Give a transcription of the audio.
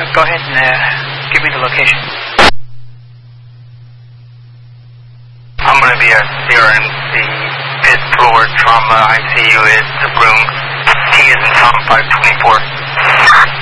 Go ahead and give me the location. I'm going to be here in the 5th floor trauma ICU. It's the room T is in Tom 524.